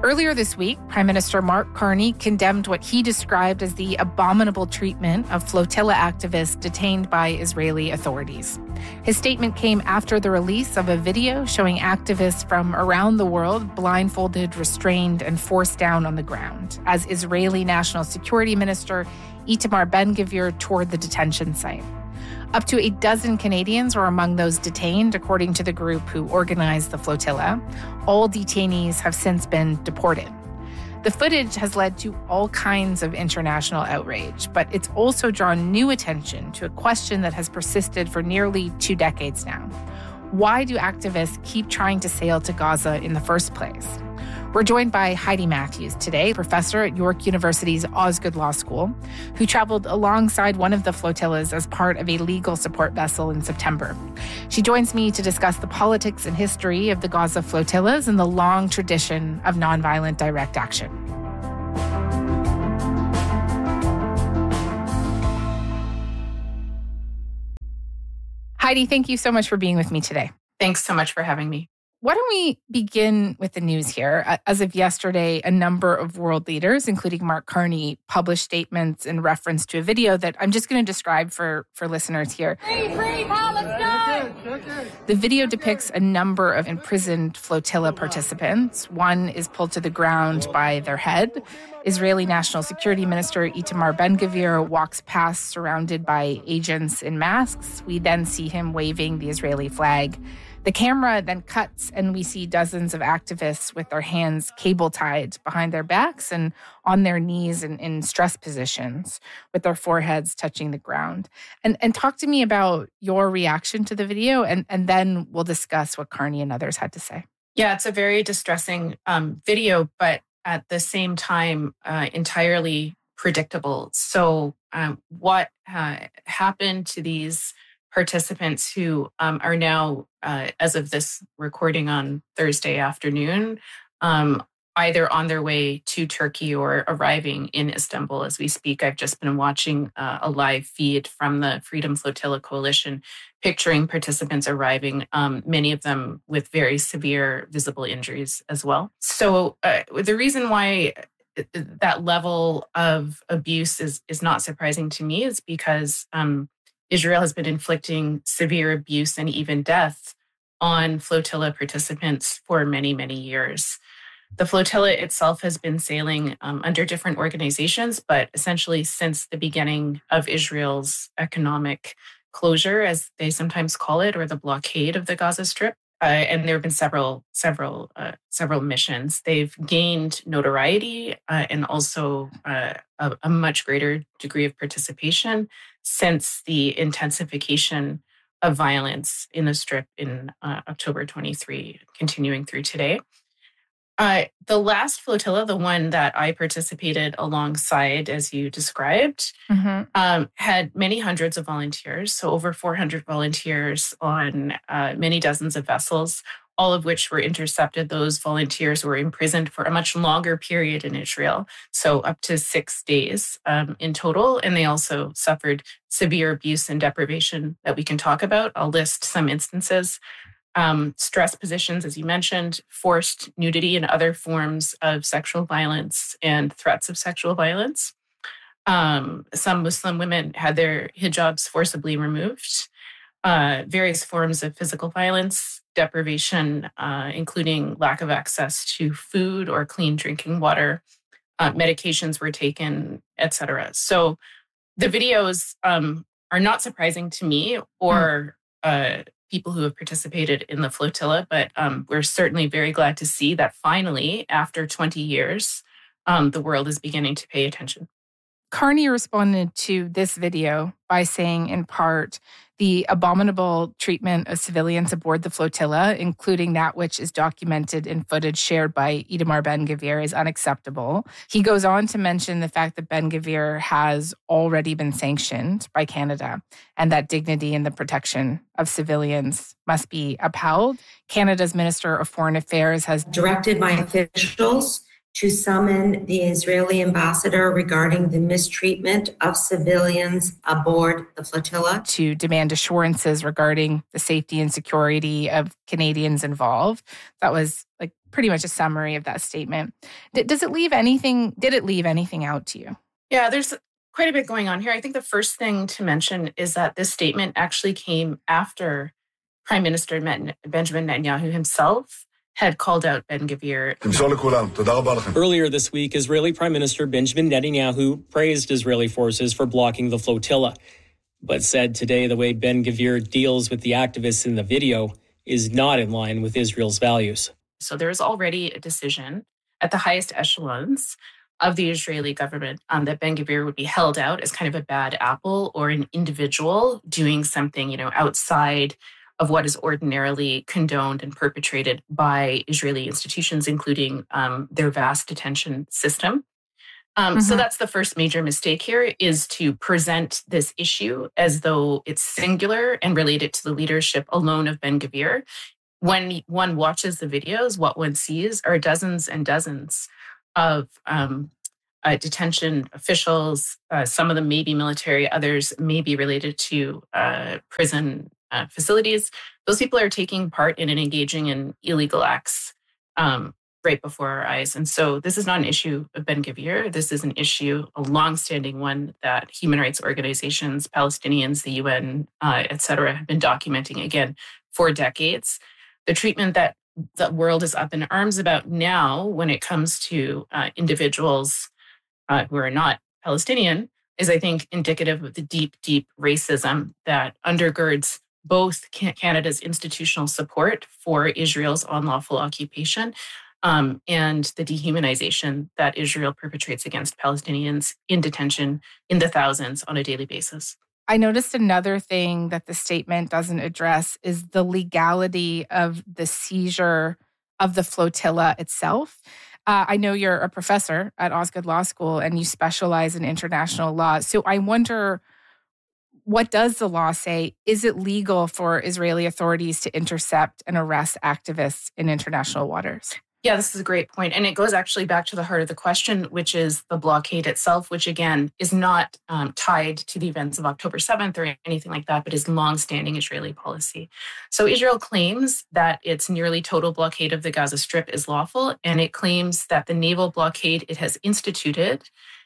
Earlier this week, Prime Minister Mark Carney condemned what he described as the abominable treatment of flotilla activists detained by Israeli authorities. His statement came after the release of a video showing activists from around the world blindfolded, restrained, and forced down on the ground as Israeli National Security Minister Itamar Ben-Gvir toured the detention site. Up to a dozen Canadians were among those detained, according to the group who organized the flotilla. All detainees have since been deported. The footage has led to all kinds of international outrage, but it's also drawn new attention to a question that has persisted for nearly 2 decades now. Why do activists keep trying to sail to Gaza in the first place? We're joined by Heidi Matthews today, professor at York University's Osgoode Law School, who traveled alongside one of the flotillas as part of a legal support vessel in September. She joins me to discuss the politics and history of the Gaza flotillas and the long tradition of nonviolent direct action. Heidi, thank you so much for being with me today. Thanks so much for having me. Why don't we begin with the news here? As of yesterday, a number of world leaders, including Mark Carney, published statements in reference to a video that I'm just going to describe for listeners here. Free Palestine! The video depicts a number of imprisoned flotilla participants. One is pulled to the ground by their head. Israeli National Security Minister Itamar Ben-Gvir walks past surrounded by agents in masks. We then see him waving the Israeli flag. The camera then cuts and we see dozens of activists with their hands cable tied behind their backs and on their knees in stress positions with their foreheads touching the ground. And talk to me about your reaction to the video and then we'll discuss what Carney and others had to say. Yeah, it's a very distressing video, but at the same time, entirely predictable. So what happened to these participants who are now, as of this recording on Thursday afternoon, either on their way to Turkey or arriving in Istanbul as we speak. I've just been watching a live feed from the Freedom Flotilla Coalition, picturing participants arriving, many of them with very severe visible injuries as well. So the reason why that level of abuse is not surprising to me is because Israel has been inflicting severe abuse and even death on flotilla participants for many, many years. The flotilla itself has been sailing under different organizations, but essentially since the beginning of Israel's economic closure, as they sometimes call it, or the blockade of the Gaza Strip. And there have been several missions. They've gained notoriety and also a much greater degree of participation since the intensification of violence in the Strip in October 23, continuing through today. The last flotilla, the one that I participated alongside, as you described, had many hundreds of volunteers, so over 400 volunteers on many dozens of vessels, all of which were intercepted. Those volunteers were imprisoned for a much longer period in Israel, so up to 6 days in total, and they also suffered severe abuse and deprivation that we can talk about. I'll list some instances. Stress positions, as you mentioned, forced nudity and other forms of sexual violence and threats of sexual violence. Some Muslim women had their hijabs forcibly removed. Various forms of physical violence, deprivation, including lack of access to food or clean drinking water. Medications were taken, etc. So the videos are not surprising to me or people who have participated in the flotilla, but we're certainly very glad to see that finally, after 20 years, the world is beginning to pay attention. Carney responded to this video by saying, in part, the abominable treatment of civilians aboard the flotilla, including that which is documented in footage shared by Itamar Ben-Gvir, is unacceptable. He goes on to mention the fact that Ben-Gvir has already been sanctioned by Canada and that dignity and the protection of civilians must be upheld. Canada's Minister of Foreign Affairs has directed my officials to summon the Israeli ambassador regarding the mistreatment of civilians aboard the flotilla, to demand assurances regarding the safety and security of Canadians involved. That was pretty much a summary of that statement. Did it leave anything out to you? Yeah, there's quite a bit going on here. I think the first thing to mention is that this statement actually came after Prime Minister Benjamin Netanyahu himself had called out Ben-Gvir. Earlier this week, Israeli Prime Minister Benjamin Netanyahu praised Israeli forces for blocking the flotilla, but said today the way Ben-Gvir deals with the activists in the video is not in line with Israel's values. So there is already a decision at the highest echelons of the Israeli government that Ben-Gvir would be held out as kind of a bad apple or an individual doing something, outside of what is ordinarily condoned and perpetrated by Israeli institutions, including their vast detention system. So that's the first major mistake here, is to present this issue as though it's singular and related to the leadership alone of Ben-Gvir. When one watches the videos, what one sees are dozens and dozens of detention officials. Some of them may be military, others may be related to prison facilities. Those people are taking part in and engaging in illegal acts right before our eyes. And so this is not an issue of Ben-Gvir. This is an issue, a longstanding one, that human rights organizations, Palestinians, the UN, et cetera, have been documenting, again, for decades. The treatment that the world is up in arms about now when it comes to individuals who are not Palestinian is, I think, indicative of the deep, deep racism that undergirds both Canada's institutional support for Israel's unlawful occupation and the dehumanization that Israel perpetrates against Palestinians in detention in the thousands on a daily basis. I noticed another thing that the statement doesn't address is the legality of the seizure of the flotilla itself. I know you're a professor at Osgoode Law School and you specialize in international law. So I wonder, what does the law say? Is it legal for Israeli authorities to intercept and arrest activists in international waters? Yeah, this is a great point. And it goes actually back to the heart of the question, which is the blockade itself, which again is not tied to the events of October 7th or anything like that, but is longstanding Israeli policy. So Israel claims that its nearly total blockade of the Gaza Strip is lawful, and it claims that the naval blockade it has instituted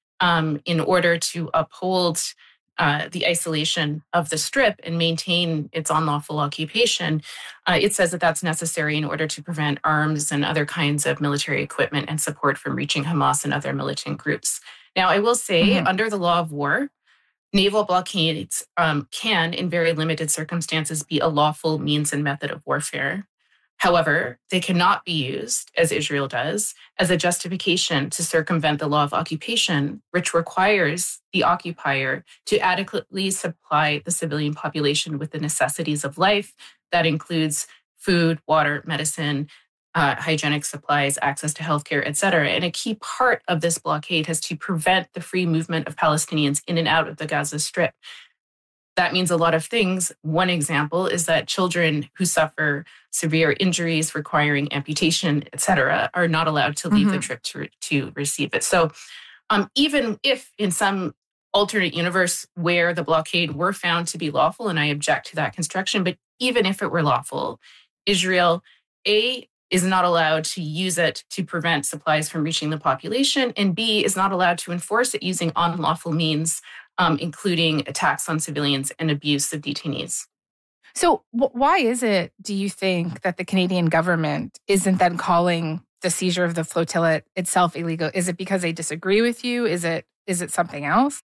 in order to uphold the isolation of the Strip and maintain its unlawful occupation, it says that that's necessary in order to prevent arms and other kinds of military equipment and support from reaching Hamas and other militant groups. Now, I will say, under the law of war, naval blockades can, in very limited circumstances, be a lawful means and method of warfare. However, they cannot be used, as Israel does, as a justification to circumvent the law of occupation, which requires the occupier to adequately supply the civilian population with the necessities of life. That includes food, water, medicine, hygienic supplies, access to healthcare, et cetera. And a key part of this blockade has to prevent the free movement of Palestinians in and out of the Gaza Strip. That means a lot of things. One example is that children who suffer severe injuries requiring amputation, et cetera, are not allowed to leave the trip to receive it. So even if in some alternate universe where the blockade were found to be lawful, and I object to that construction, but even if it were lawful, Israel, A, is not allowed to use it to prevent supplies from reaching the population, and B, is not allowed to enforce it using unlawful means, including attacks on civilians and abuse of detainees. So why is it, do you think, that the Canadian government isn't then calling the seizure of the flotilla itself illegal? Is it because they disagree with you? Is it something else?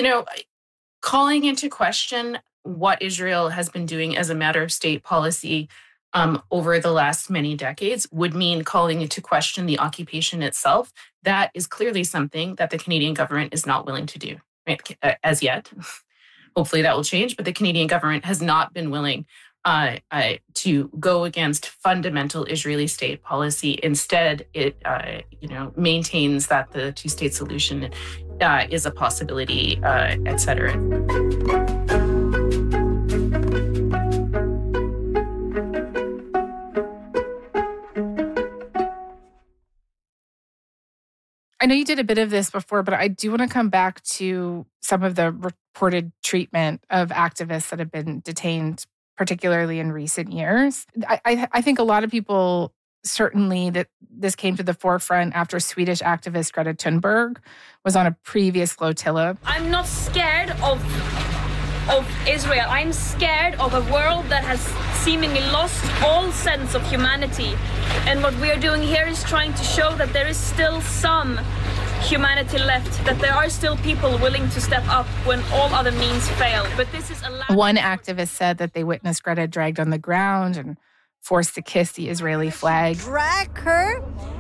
Calling into question what Israel has been doing as a matter of state policy over the last many decades would mean calling into question the occupation itself. That is clearly something that the Canadian government is not willing to do, right, as yet. Hopefully that will change, but the Canadian government has not been willing to go against fundamental Israeli state policy. Instead, it maintains that the two-state solution is a possibility, et cetera. I know you did a bit of this before, but I do want to come back to some of the reported treatment of activists that have been detained, particularly in recent years. I think a lot of people certainly that this came to the forefront after Swedish activist Greta Thunberg was on a previous flotilla. I'm not scared of Israel. I'm scared of a world that has seemingly lost all sense of humanity. And what we are doing here is trying to show that there is still some humanity left, that there are still people willing to step up when all other means fail. But this is One activist said that they witnessed Greta dragged on the ground and forced to kiss the Israeli flag. Drag her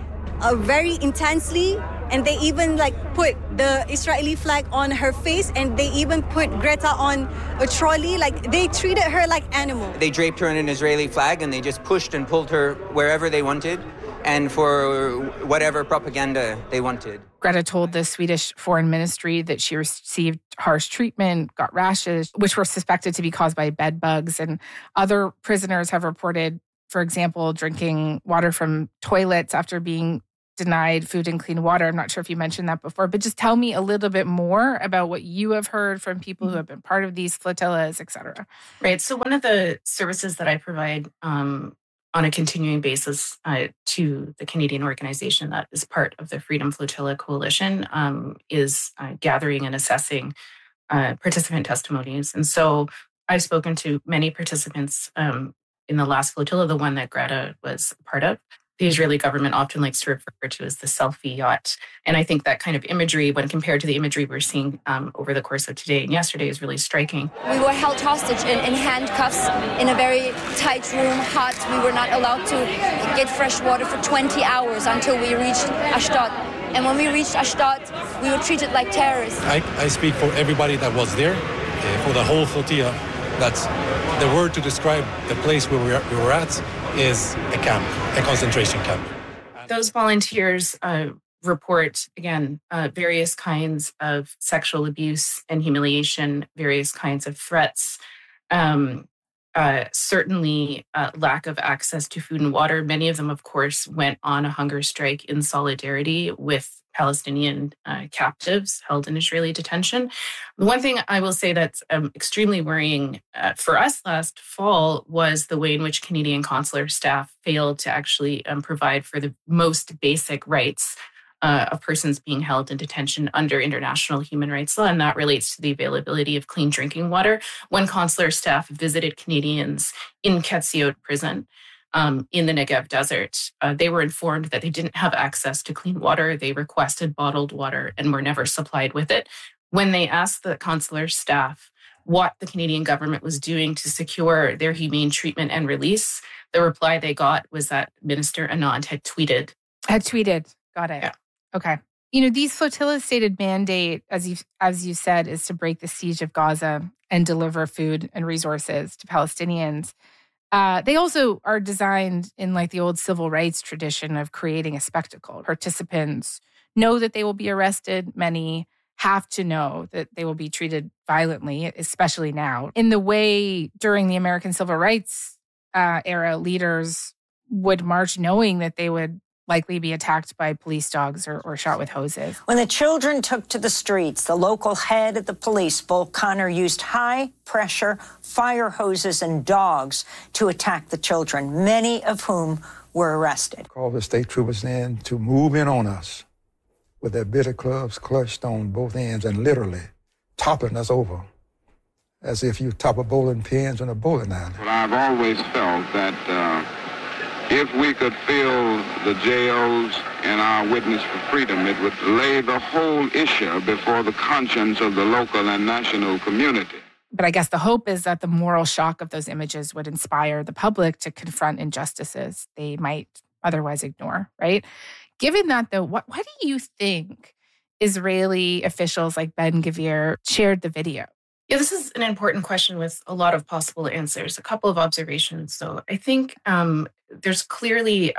very intensely, and they even put the Israeli flag on her face, and they even put Greta on a trolley. They treated her like animal. They draped her in an Israeli flag and they just pushed and pulled her wherever they wanted and for whatever propaganda they wanted. Greta told the Swedish Foreign Ministry that she received harsh treatment, got rashes, which were suspected to be caused by bed bugs. And other prisoners have reported, for example, drinking water from toilets after being denied food and clean water. I'm not sure if you mentioned that before, but just tell me a little bit more about what you have heard from people who have been part of these flotillas, et cetera. Right. So one of the services that I provide on a continuing basis to the Canadian organization that is part of the Freedom Flotilla Coalition is gathering and assessing participant testimonies. And so I've spoken to many participants in the last flotilla, the one that Greta was part of. The Israeli government often likes to refer to as the selfie yacht. And I think that kind of imagery, when compared to the imagery we're seeing over the course of today and yesterday, is really striking. We were held hostage in handcuffs in a very tight room, hot. We were not allowed to get fresh water for 20 hours until we reached Ashdod. And when we reached Ashdod, we were treated like terrorists. I speak for everybody that was there, for the whole flotilla. That's the word to describe the place where we were at is a camp, a concentration camp. Those volunteers report, again, various kinds of sexual abuse and humiliation, various kinds of threats, certainly lack of access to food and water. Many of them, of course, went on a hunger strike in solidarity with Palestinian captives held in Israeli detention. The one thing I will say that's extremely worrying for us last fall was the way in which Canadian consular staff failed to actually provide for the most basic rights of persons being held in detention under international human rights law, and that relates to the availability of clean drinking water. When consular staff visited Canadians in Ketziot prison, in the Negev desert, they were informed that they didn't have access to clean water. They requested bottled water and were never supplied with it. When they asked the consular staff what the Canadian government was doing to secure their humane treatment and release, the reply they got was that Minister Anand had tweeted. Got it. Yeah. Okay. These flotillas' stated mandate, as you said, is to break the siege of Gaza and deliver food and resources to Palestinians. They also are designed in the old civil rights tradition of creating a spectacle. Participants know that they will be arrested. Many have to know that they will be treated violently, especially now. In the way during the American Civil Rights era, leaders would march knowing that they would likely be attacked by police dogs or shot with hoses. When the children took to the streets, the local head of the police, Bull Connor, used high-pressure fire hoses and dogs to attack the children, many of whom were arrested. Called the state troopers in to move in on us with their bitter clubs clutched on both ends and literally toppling us over as if you topple bowling pins on a bowling alley. Well, I've always felt that if we could fill the jails in our Witness for Freedom, it would lay the whole issue before the conscience of the local and national community. But I guess the hope is that the moral shock of those images would inspire the public to confront injustices they might otherwise ignore, right? Given that, though, why do you think Israeli officials like Ben-Gvir shared the video? Yeah, this is an important question with a lot of possible answers. A couple of observations. So I think there's clearly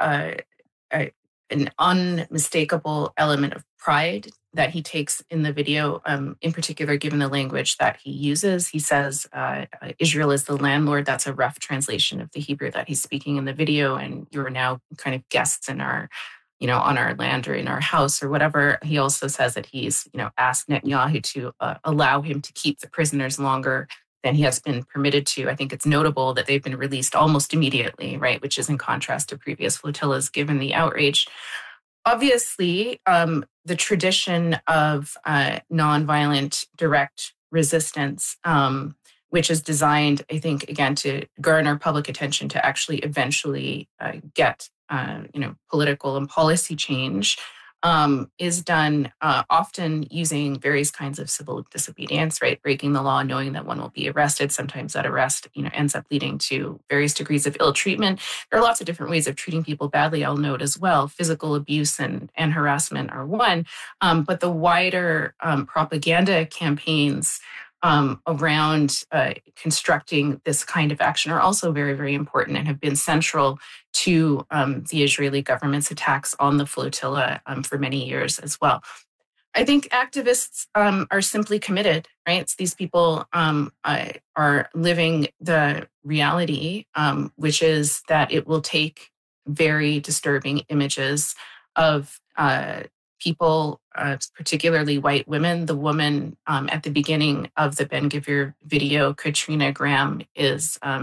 an unmistakable element of pride that he takes in the video, in particular, given the language that he uses. He says, Israel is the landlord. That's a rough translation of the Hebrew that he's speaking in the video. And you're now kind of guests in our, on our land or in our house or whatever. He also says that he's, asked Netanyahu to allow him to keep the prisoners longer than he has been permitted to. I think it's notable that they've been released almost immediately, right, which is in contrast to previous flotillas given the outrage. Obviously, the tradition of nonviolent direct resistance, which is designed, I think, again, to garner public attention to actually eventually get, political and policy change, is done often using various kinds of civil disobedience, right? Breaking the law, knowing that one will be arrested. Sometimes that arrest, ends up leading to various degrees of ill treatment. There are lots of different ways of treating people badly, I'll note as well. Physical abuse and harassment are one. But the wider propaganda campaigns around constructing this kind of action are also very, very important and have been central to the Israeli government's attacks on the flotilla for many years as well. I think activists are simply committed, right? So these people are living the reality, which is that it will take very disturbing images of people, particularly white women. The woman at the beginning of the Ben Gvir video, Katrina Graham, is